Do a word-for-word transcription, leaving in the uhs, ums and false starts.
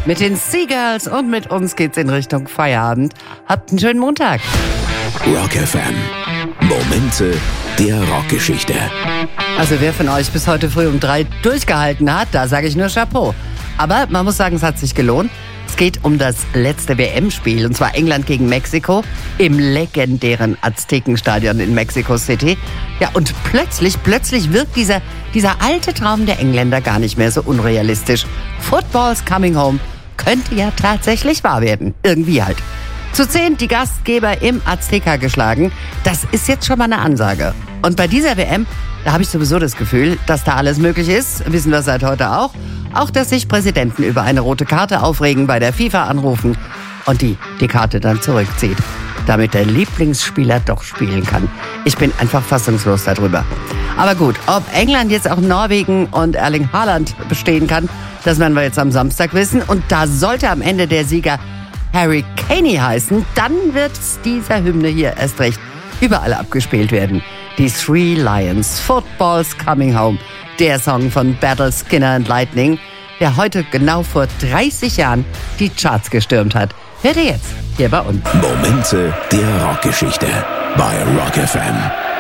mit den Seagulls und mit uns geht's in Richtung Feierabend. Habt einen schönen Montag. Rock F M. Momente der Rockgeschichte. Also wer von euch bis heute früh um drei durchgehalten hat, da sage ich nur Chapeau. Aber man muss sagen, es hat sich gelohnt. Es geht um das letzte W M-Spiel, und zwar England gegen Mexiko im legendären Aztekenstadion in Mexico City. Ja, und plötzlich, plötzlich wirkt dieser, dieser alte Traum der Engländer gar nicht mehr so unrealistisch. Football's coming home könnte ja tatsächlich wahr werden. Irgendwie halt. Zu zehn die Gastgeber im Azteca geschlagen, das ist jetzt schon mal eine Ansage. Und bei dieser W M, da habe ich sowieso das Gefühl, dass da alles möglich ist, wissen wir seit heute auch. Auch, dass sich Präsidenten über eine rote Karte aufregen, bei der FIFA anrufen und die die Karte dann zurückzieht, damit der Lieblingsspieler doch spielen kann. Ich bin einfach fassungslos darüber. Aber gut, ob England jetzt auch Norwegen und Erling Haaland bestehen kann, das werden wir jetzt am Samstag wissen. Und da sollte am Ende der Sieger Harry Kane heißen, dann wird dieser Hymne hier erst recht überall abgespielt werden. Die Three Lions, Football's Coming Home, der Song von Battle, Skinner and Lightning, der heute genau vor dreißig Jahren die Charts gestürmt hat. Hört ihr jetzt hier bei uns. Momente der Rockgeschichte bei Rock F M.